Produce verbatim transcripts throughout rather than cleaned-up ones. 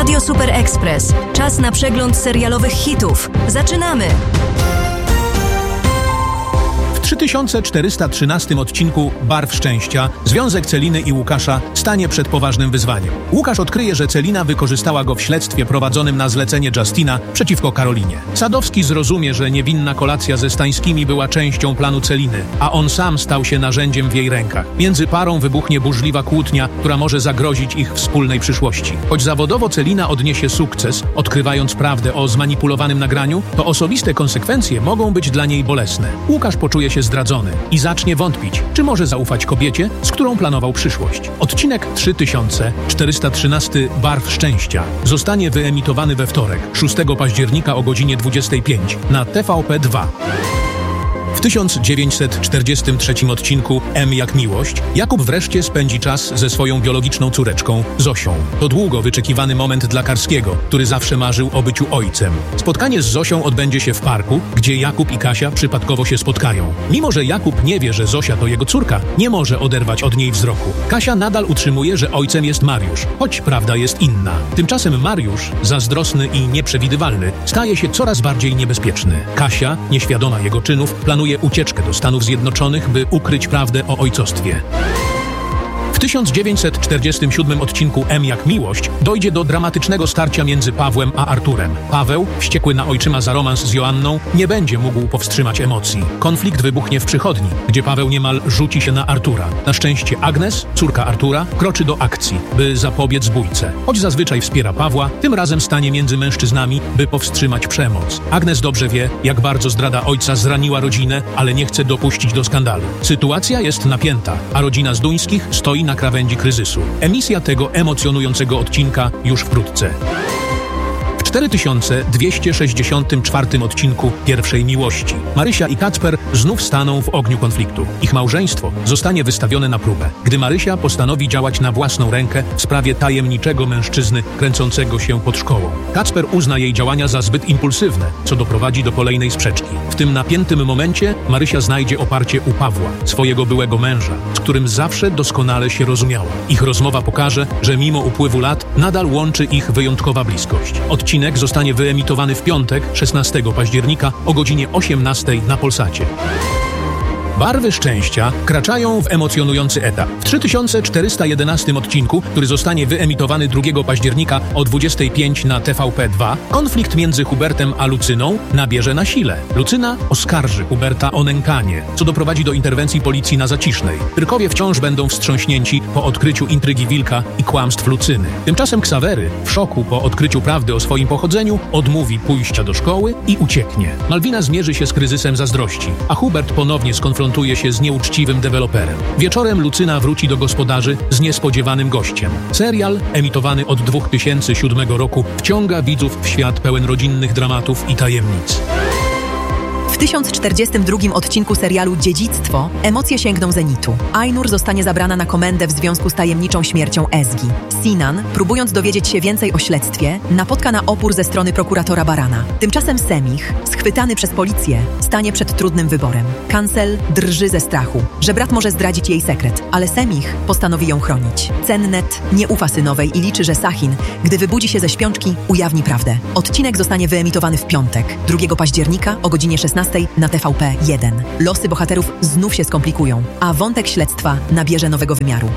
Radio Super Express. Czas na przegląd serialowych hitów. Zaczynamy! W trzy tysiące czterysta trzynastym odcinku Barw Szczęścia związek Celiny i Łukasza stanie przed poważnym wyzwaniem. Łukasz odkryje, że Celina wykorzystała go w śledztwie prowadzonym na zlecenie Justina przeciwko Karolinie. Sadowski zrozumie, że niewinna kolacja ze Stańskimi była częścią planu Celiny, a on sam stał się narzędziem w jej rękach. Między parą wybuchnie burzliwa kłótnia, która może zagrozić ich wspólnej przyszłości. Choć zawodowo Celina odniesie sukces, odkrywając prawdę o zmanipulowanym nagraniu, to osobiste konsekwencje mogą być dla niej bolesne. Łukasz poczuje się zdradzony i zacznie wątpić, czy może zaufać kobiecie, z którą planował przyszłość. Odcinek trzy tysiące czterysta trzynasty Barw Szczęścia zostanie wyemitowany we wtorek, szóstego października o godzinie dwudziestej piątej na T V P dwa. W tysiąc dziewięćset czterdziestym trzecim odcinku M jak miłość Jakub wreszcie spędzi czas ze swoją biologiczną córeczką Zosią. To długo wyczekiwany moment dla Karskiego, który zawsze marzył o byciu ojcem. Spotkanie z Zosią odbędzie się w parku, gdzie Jakub i Kasia przypadkowo się spotkają. Mimo że Jakub nie wie, że Zosia to jego córka, nie może oderwać od niej wzroku. Kasia nadal utrzymuje, że ojcem jest Mariusz, choć prawda jest inna. Tymczasem Mariusz, zazdrosny i nieprzewidywalny, staje się coraz bardziej niebezpieczny. Kasia, nieświadoma jego czynów, planuje ucieczkę do Stanów Zjednoczonych, by ukryć prawdę o ojcostwie. W tysiąc dziewięćset czterdziestym siódmym odcinku M jak miłość dojdzie do dramatycznego starcia między Pawłem a Arturem. Paweł, wściekły na ojczyma za romans z Joanną, nie będzie mógł powstrzymać emocji. Konflikt wybuchnie w przychodni, gdzie Paweł niemal rzuci się na Artura. Na szczęście Agnes, córka Artura, kroczy do akcji, by zapobiec bójce. Choć zazwyczaj wspiera Pawła, tym razem stanie między mężczyznami, by powstrzymać przemoc. Agnes dobrze wie, jak bardzo zdrada ojca zraniła rodzinę, ale nie chce dopuścić do skandalu. Sytuacja jest napięta, a rodzina Zduńskich stoi na krawędzi kryzysu. Emisja tego emocjonującego odcinka już wkrótce. W cztery tysiące dwieście sześćdziesiątym czwartym odcinku Pierwszej Miłości Marysia i Kacper znów staną w ogniu konfliktu. Ich małżeństwo zostanie wystawione na próbę, gdy Marysia postanowi działać na własną rękę w sprawie tajemniczego mężczyzny kręcącego się pod szkołą. Kacper uzna jej działania za zbyt impulsywne, co doprowadzi do kolejnej sprzeczki. W tym napiętym momencie Marysia znajdzie oparcie u Pawła, swojego byłego męża, z którym zawsze doskonale się rozumiała. Ich rozmowa pokaże, że mimo upływu lat nadal łączy ich wyjątkowa bliskość. Odcinek zostanie wyemitowany w piątek, szesnastego października o godzinie osiemnastej na Polsacie. Barwy Szczęścia kraczają w emocjonujący etap. W trzy tysiące czterysta jedenastym odcinku, który zostanie wyemitowany drugiego października o dwudziestej piątej na T V P dwa, konflikt między Hubertem a Lucyną nabierze na sile. Lucyna oskarży Huberta o nękanie, co doprowadzi do interwencji policji na Zacisznej. Pyrkowie wciąż będą wstrząśnięci po odkryciu intrygi Wilka i kłamstw Lucyny. Tymczasem Ksawery, w szoku po odkryciu prawdy o swoim pochodzeniu, odmówi pójścia do szkoły i ucieknie. Malwina zmierzy się z kryzysem zazdrości, a Hubert ponownie skonfrontuje się z nieuczciwym deweloperem. Wieczorem Lucyna wróci do gospodarzy z niespodziewanym gościem. Serial, emitowany od dwa tysiące siódmego roku, wciąga widzów w świat pełen rodzinnych dramatów i tajemnic. W tysiąc czterdziestym drugim odcinku serialu Dziedzictwo emocje sięgną zenitu. Ainur zostanie zabrana na komendę w związku z tajemniczą śmiercią Ezgi. Sinan, próbując dowiedzieć się więcej o śledztwie, napotka na opór ze strony prokuratora Barana. Tymczasem Semich, schwytany przez policję, stanie przed trudnym wyborem. Kancel drży ze strachu, że brat może zdradzić jej sekret, ale Semich postanowi ją chronić. Cennet nie ufa synowej i liczy, że Sahin, gdy wybudzi się ze śpiączki, ujawni prawdę. Odcinek zostanie wyemitowany w piątek, drugiego października o godzinie szesnastej na T V P jeden. Losy bohaterów znów się skomplikują, a wątek śledztwa nabierze nowego wymiaru.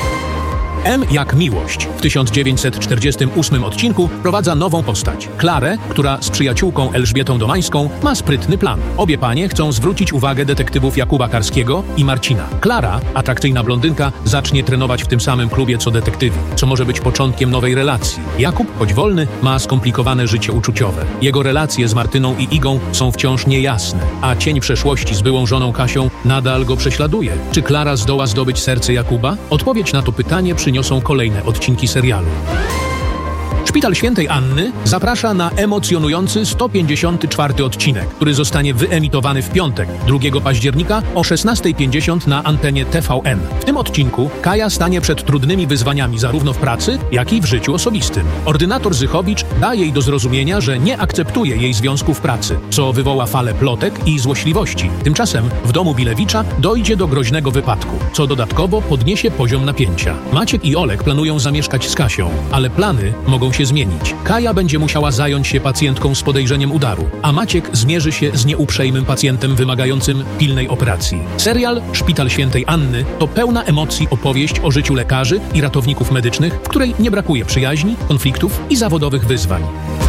M jak miłość w tysiąc dziewięćset czterdziestym ósmym odcinku wprowadza nową postać. Klarę, która z przyjaciółką Elżbietą Domańską ma sprytny plan. Obie panie chcą zwrócić uwagę detektywów Jakuba Karskiego i Marcina. Klara, atrakcyjna blondynka, zacznie trenować w tym samym klubie co detektywi, co może być początkiem nowej relacji. Jakub, choć wolny, ma skomplikowane życie uczuciowe. Jego relacje z Martyną i Igą są wciąż niejasne, a cień przeszłości z byłą żoną Kasią nadal go prześladuje. Czy Klara zdoła zdobyć serce Jakuba? Odpowiedź na to pytanie przyniosą kolejne odcinki serialu. Szpital Świętej Anny zaprasza na emocjonujący sto pięćdziesiąty czwarty odcinek, który zostanie wyemitowany w piątek, drugiego października o szesnastej pięćdziesiąt na antenie T V N. W tym odcinku Kaja stanie przed trudnymi wyzwaniami zarówno w pracy, jak i w życiu osobistym. Ordynator Zychowicz da jej do zrozumienia, że nie akceptuje jej związku w pracy, co wywoła falę plotek i złośliwości. Tymczasem w domu Bilewicza dojdzie do groźnego wypadku, co dodatkowo podniesie poziom napięcia. Maciek i Olek planują zamieszkać z Kasią, ale plany mogą mają się zmienić. Kaja będzie musiała zająć się pacjentką z podejrzeniem udaru, a Maciek zmierzy się z nieuprzejmym pacjentem wymagającym pilnej operacji. Serial Szpital Świętej Anny to pełna emocji opowieść o życiu lekarzy i ratowników medycznych, w której nie brakuje przyjaźni, konfliktów i zawodowych wyzwań.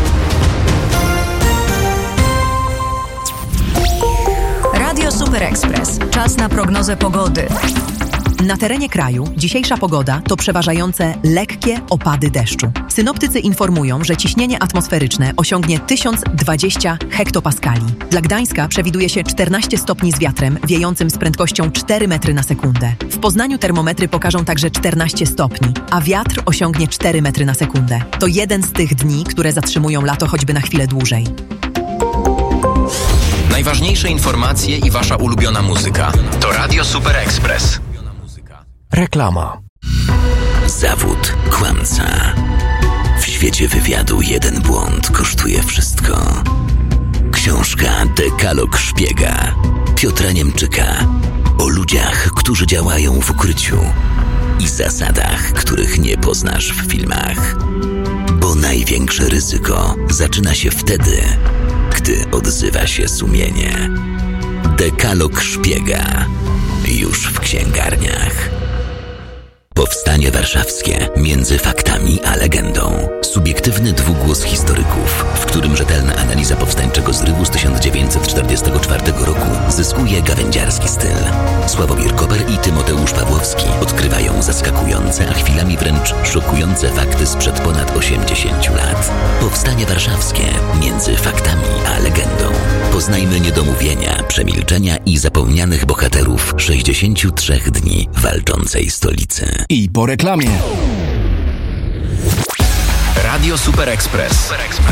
Radio Super Express. Czas na prognozę pogody. Na terenie kraju dzisiejsza pogoda to przeważające lekkie opady deszczu. Synoptycy informują, że ciśnienie atmosferyczne osiągnie tysiąc dwadzieścia hektopaskali. Dla Gdańska przewiduje się czternaście stopni z wiatrem wiejącym z prędkością cztery metry na sekundę. W Poznaniu termometry pokażą także czternaście stopni, a wiatr osiągnie cztery metry na sekundę. To jeden z tych dni, które zatrzymują lato choćby na chwilę dłużej. Najważniejsze informacje i wasza ulubiona muzyka to Radio Super Express. Reklama. Zawód kłamca. W świecie wywiadu jeden błąd kosztuje wszystko. Książka Dekalog Szpiega Piotra Niemczyka o ludziach, którzy działają w ukryciu i zasadach, których nie poznasz w filmach. Bo największe ryzyko zaczyna się wtedy, gdy odzywa się sumienie. Dekalog Szpiega już w księgarniach. Powstanie warszawskie między faktami a legendą. Subiektywny dwugłos historyków, w którym rzetelna analiza powstańczego zrywu z tysiąc dziewięćset czterdziestego czwartego roku zyskuje gawędziarski styl. Sławomir Koper i Tymoteusz Pawłowski odkrywają zaskakujące, a chwilami wręcz szokujące fakty sprzed ponad osiemdziesięciu lat. Powstanie warszawskie między faktami a legendą. Poznajmy niedomówienia, przemilczenia i zapomnianych bohaterów sześćdziesięciu trzech dni walczącej stolicy. I po reklamie. Radio Super Express.